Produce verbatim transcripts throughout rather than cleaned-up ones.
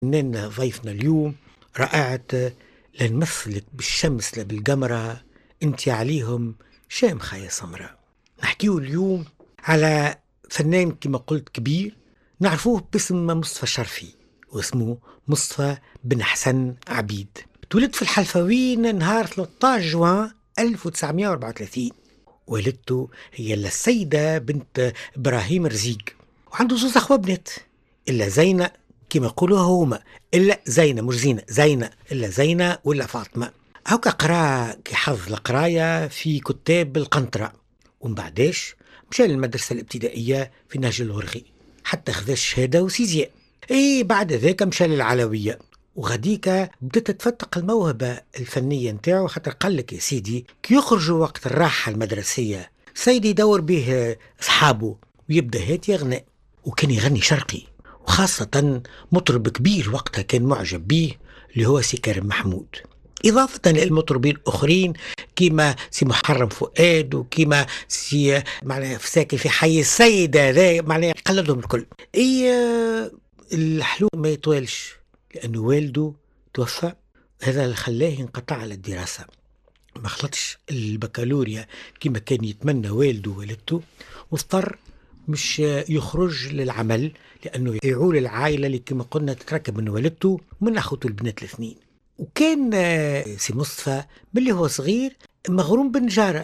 فنان ضيفنا اليوم رائعة، لا نمثلك بالشمس لا بالقمرة، انت عليهم شامخة يا سمرة. نحكيه اليوم على فنان كما قلت كبير نعرفوه باسم مصطفى الشرفي، واسمه مصطفى بن حسن عبيد. تولد في الحلفاوين نهار ثلاثة عشر جوان ألف وتسعمائة وأربعة وثلاثين. والدته هي السيدة بنت إبراهيم رزيق، وعنده زوز أخوة بنات، إلا زينة كما يقولوا هما، إلا زينة مش زينة، زينة إلا زينة ولا فاطمة. هكا قرا كي حظ القراية في كتاب القنطرة، ومن بعداش مشى للمدرسة الابتدائية في نهج الغرغي حتى خذا الشهادة وسيزياء. اي بعد ذاك مشى للعلوية، وغديكا بدأت تفتق الموهبة الفنية نتاعو، خاطر قال لك يا سيدي كي يخرجوا وقت الراحة المدرسية سيدي يدور به أصحابه ويبدأ هات يغنى، وكان يغني شرقي، وخاصة مطرب كبير وقتها كان معجب به اللي هو سي كريم محمود، إضافة للمطربين الآخرين كما سي محرم فؤاد وكما سي معناها ساكن في حي السيد هذا، معناها قلدهم الكل. إي الحلو ما يطولش لأنه والده توفى، هذا اللي خلاه ينقطع على الدراسة، ما خلطش البكالوريا كما كان يتمنى والده ووالدته، واضطر مش يخرج للعمل لأنه يعول العائلة اللي كما قلنا تتركب من والدته ومن أخوته البنات الاثنين. وكان سي مصطفى باللي هو صغير مغروم بالنجارة،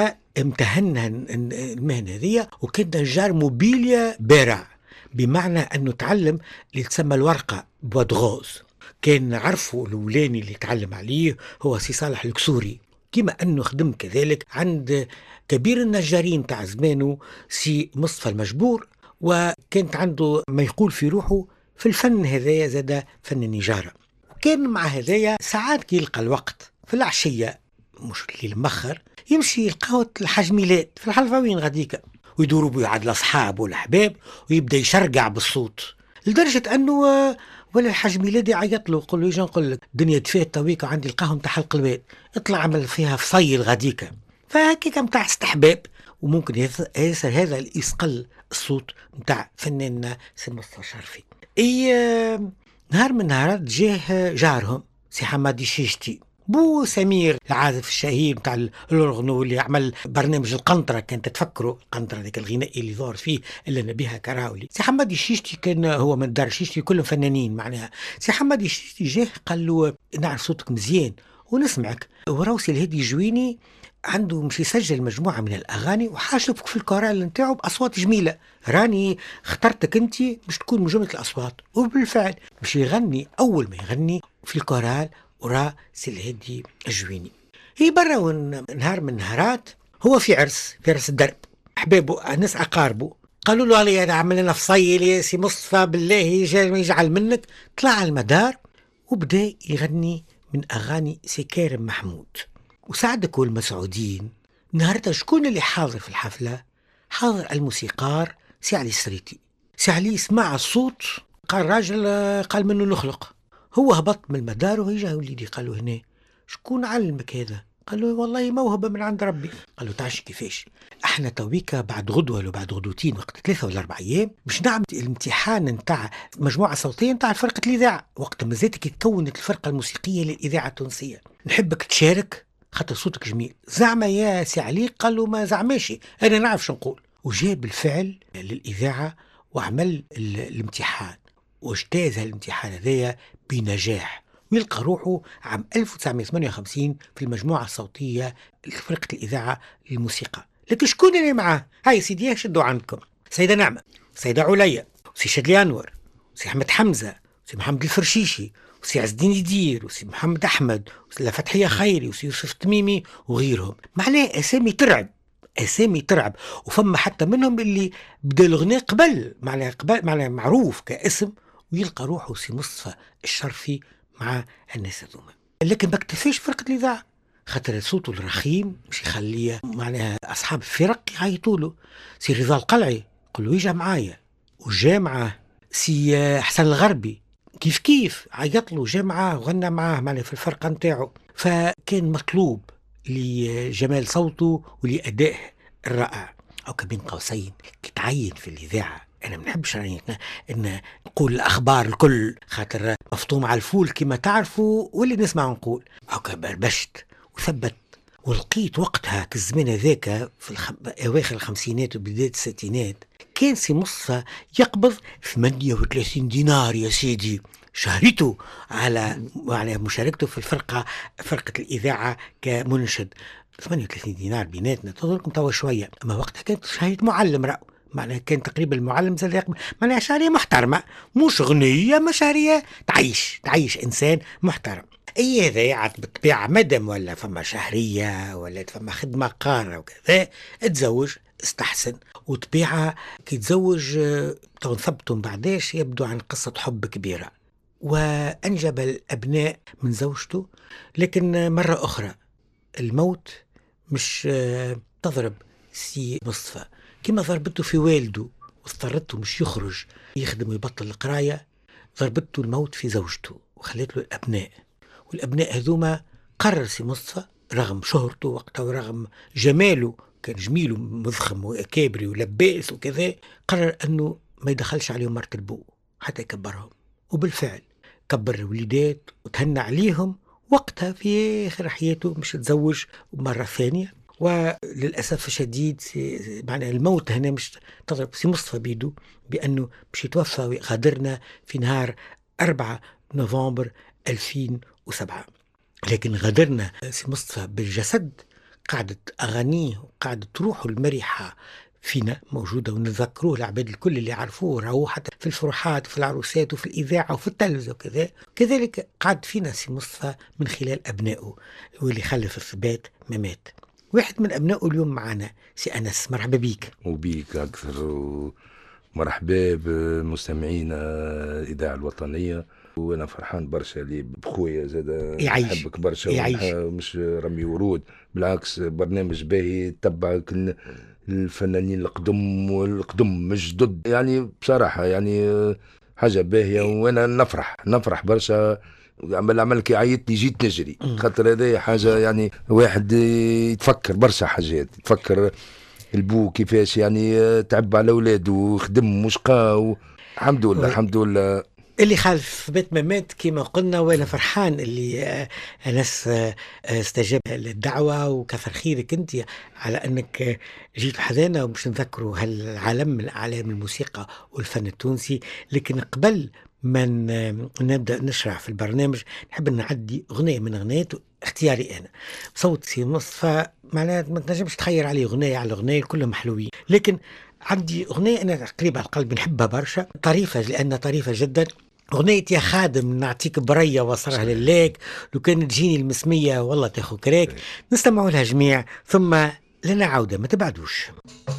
فامتهن المهنة هذه، وكان نجار موبيليا بارع، بمعنى أنه تعلم اللي تسمى الورقة بوادغوز. كان عرفه الأولاني اللي تعلم عليه هو سي صالح الكسوري، كما أنه خدم كذلك عند كبير النجارين تاع زمانه سي مصطفى المجبور، وكانت عنده ما يقول في روحه في الفن هذايا زاد فن النجارة. وكان مع هذايا ساعات كي يلقى الوقت في العشية مش الليل مخر يمشي يلقاو الحاج ميلاد في الحلفاوين غاديكا، ويدوروا بيه عاد الأصحاب والأحباب ويبدأ يشرقع بالصوت، لدرجة أنه ولا الحاج ميلاد يعيط له يقول له يجي نقول لك الدنيا تفات تويك عندي القهوة متاع حلق البيت، اطلع عمل فيها فصيل غاديكا. فهكيك متاع استحباب، وممكن يصير هذا يسقل الصوت متاع فنان سي مصطفى الشرفي. اي نهار من نهارات جاه جارهم سي حمادي شيشتي بو سمير العازف الشهير متاع الأورغنو اللي عمل برنامج القنطرة، كان تتفكروا القنطرة ذاك الغنائي اللي ظهر فيه إلا نبيها كراولي. سي حمادي الشيشتي كان هو من دار الشيشتي كلهم فنانين معناها. سي حمادي الشيشتي جاه قال له نعرف صوتك مزيان ونسمعك، وراوسي الهدي جويني عنده مش يسجل مجموعة من الأغاني وحاشفك في الكورال نتاعو بأصوات جميلة، راني اخترتك انت مش تكون من جملة الأصوات. وبالفعل مش يغني أول ما يغني في الكورال ورا سي الهدي الجويني. هي برا نهار من نهارات هو في عرس في عرس الدرب، أحبابه ناس أقاربه قالوا له علي أنا عمل لنا فصيل يا سي مصطفى بالله يجعل منك. طلع على المدار وبدأ يغني من أغاني سي كريم محمود. وساعدك والمسعودين نهارتها شكون اللي حاضر في الحفلة؟ حاضر الموسيقار سي علي السريتي. سي علي سمع الصوت قال راجل قال منه نخلق. هو هبط من المدار ويجا وليدي قال له هنا شكون علمك هذا؟ قال له والله موهبة من عند ربي. قال له تعرفش كيفاش احنا تويكا بعد غدوة ولا بعد غدوتين وقت ثلاثة ولا أربع أيام باش نعمل الامتحان نتاع مجموعة صوتية نتاع فرقة الإذاعة، وقت ما زادت تكونت الفرقة الموسيقية للإذاعة التونسية، نحبك تشارك خاطر صوتك جميل. زعما يا سي علي؟ قال له ما زعماشي أنا نعرف شو نقول. وجاء بالفعل للإذاعة وعمل الامتحان واجتاز الامتحان هذايا بنجاح، ويلقى روحه عام ألف وتسعمائة وثمانية وخمسين في المجموعة الصوتية لفرقة الإذاعة للموسيقى. لكن شكون اللي معاه؟ هاي سيدي شدوا عندكم سيدة نعمة، سيدة عليا، وسي شادلي أنور، وسي أحمد حمزة، وسي محمد الفرشيشي، وسي عز الدين يدير، وسي محمد أحمد، وسي فتحية خيري، وسي يوسف تميمي وغيرهم. معناه أسامي ترعب، أسامي ترعب. وفما حتى منهم اللي بدا الغناء قبل معناه قبل معناه معروف كاسم، ويلقى روحه سي مصطفى الشرفي مع الناس هذوما. لكن ما اكتفاش فرقة الإذاعة، خاطر صوته الرخيم مش يخليه معناها أصحاب الفرق يعيطوا له. سي رضا القلعي قل له يجا معايا، وجا معاه سي حسن الغربي كيف كيف عيط له، جا معاه وغنى معاه معناها في الفرقة نتاعو. فكان مطلوب لجمال صوته ولأدائه الرائع. أو كبين قوسين كتعين في الإذاعة أنا ما نحبش يعني إن نقول الأخبار الكل خاطر مفطوم على الفول كما تعرفوا، واللي نسمع نقول هكا بربشت وثبت. ولقيت وقتها كالزمان هذاك في الخم... أواخر الخمسينات وبداية الستينات كان سي مصطفى يقبض ثمانية وثلاثين دينار يا سيدي شهرته على على مشاركته في الفرقة فرقة الإذاعة كمنشد. ثمانية وثلاثين دينار بيناتنا تظلكم توا شوية، أما وقتها كانت شهادة معلم رأو، معناها كان تقريبا المعلم زي يقبل، معناها شهرية محترمة مش غنية، ما شهرية تعيش تعيش إنسان محترم. اي هذا يعد بالطبيعة مدام ولا فما شهرية ولا فما خدمة قارة وكذا تزوج استحسن. وطبيعة كي تزوج تنثبتم بعداش يبدو عن قصة حب كبيرة، وأنجب الأبناء من زوجته. لكن مرة أخرى الموت مش تضرب سي مصطفى كما ضربته في والده واضطرته مش يخرج يخدم ويبطل القراية، ضربته الموت في زوجته وخلت له الأبناء. والأبناء هذوما قرر سي مصطفى رغم شهرته وقته ورغم جماله، كان جميل ومضخم وكابري ولباس وكذا، قرر أنه ما يدخلش عليهم مرت البو حتى يكبرهم. وبالفعل كبر الوليدات وتهنى عليهم. وقتها في آخر حياته مش تزوج مرة ثانية، وللأسف الشديد معنى الموت هنا مش تضرب سي مصطفى بيده بأنه مش يتوفى وغادرنا في نهار أربعة نوفمبر ألفين وسبعة. لكن غادرنا سي مصطفى بالجسد، قعدت أغانيه وقعدت روحه المريحة فينا موجودة، ونذكروه العباد الكل اللي يعرفوه راهو حتى في الفرحات وفي العروسات وفي الإذاعة وفي التلفزة وكذا. كذلك قعد فينا سي مصطفى من خلال أبنائه واللي خلف الثبات ما مات. واحد من أبنائه اليوم معنا سي أنس، مرحبا بيك. وبيك أكثر، مرحبا بمستمعينا الإذاعة الوطنية. وانا فرحان برشا لي بخويا زاد نحبك برشا، مش رمي ورود، بالعكس برنامج باهي تبع الفنانين القدم والقدم مش ضد، يعني بصراحة يعني حاجة باهية. وانا نفرح نفرح برشا. عمل عمل كي عيطني جيت نجري، خاطر هذه حاجة يعني واحد يتفكر برشا حاجات، يتفكر البو كيفاش يعني تعب على اولاده وخدم وشقى. الحمد لله الحمد لله اللي خالف بيت ممات كما قلنا. وانا فرحان اللي أنس استجاب للدعوة، وكثر خيرك انت على انك جيت حذانا ومش نذكروا هالعالم من اعلام الموسيقى والفن التونسي. لكن قبل ما نبدا نشرح في البرنامج نحب نعدي اغنيه من اغنيات اختياري انا. صوت سي مصطفى معناها ما تنجمش تخير عليه اغنيه على اغنيه كلهم حلوين، لكن عندي أغنية أنا قريبة على القلب نحبها برشا، طريفة لأنها طريفة جدا. أغنية يا خادم نعطيك برية وصرها للاك، لو كانت تجيني المسمية والله تاخو كراك. نستمعوا لها جميع ثم لنا عودة، ما تبعدوش.